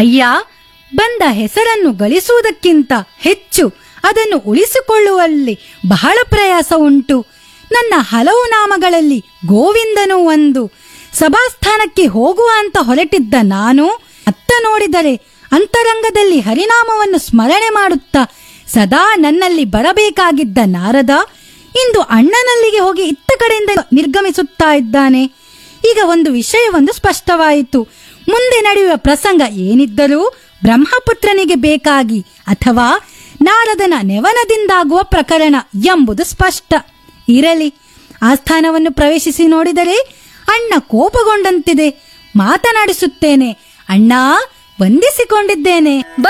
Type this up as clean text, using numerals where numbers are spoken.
ಅಯ್ಯ, ಬಂದ ಹೆಸರನ್ನು ಗಳಿಸುವುದಕ್ಕಿಂತ ಹೆಚ್ಚು ಅದನ್ನು ಉಳಿಸಿಕೊಳ್ಳುವಲ್ಲಿ ಬಹಳ ಪ್ರಯಾಸ ಉಂಟು. ನನ್ನ ಹಲವು ನಾಮಗಳಲ್ಲಿ ಗೋವಿಂದನೂ ಒಂದು. ಸಭಾಸ್ಥಾನಕ್ಕೆ ಹೋಗುವ ಅಂತ ಹೊರಟಿದ್ದ ನಾನು ಅತ್ತ ನೋಡಿದರೆ ಅಂತರಂಗದಲ್ಲಿ ಹರಿನಾಮವನ್ನು ಸ್ಮರಣೆ ಮಾಡುತ್ತಾ ಸದಾ ನನ್ನಲ್ಲಿ ಬರಬೇಕಾಗಿದ್ದ ನಾರದ ಇಂದು ಅಣ್ಣನಲ್ಲಿಗೆ ಹೋಗಿ ಇತ್ತ ಕಡೆಯಿಂದ ನಿರ್ಗಮಿಸುತ್ತಾ ಇದ್ದಾನೆ. ಈಗ ಒಂದು ವಿಷಯವೊಂದು ಸ್ಪಷ್ಟವಾಯಿತು. ಮುಂದೆ ನಡೆಯುವ ಪ್ರಸಂಗ ಏನಿದ್ದರೂ ಬ್ರಹ್ಮಪುತ್ರನಿಗೆ ಬೇಕಾಗಿ ಅಥವಾ ನಾರದನ ನೆವನದಿಂದಾಗುವ ಪ್ರಕರಣ ಎಂಬುದು ಸ್ಪಷ್ಟ. ಇರಲಿ, ಆಸ್ಥಾನವನ್ನು ಪ್ರವೇಶಿಸಿ ನೋಡಿದರೆ ಅಣ್ಣ ಕೋಪಗೊಂಡಂತಿದೆ. ಮಾತನಾಡಿಸುತ್ತೇನೆ. ಅಣ್ಣ, ವಂದಿಸಿಕೊಂಡಿದ್ದೇನೆ.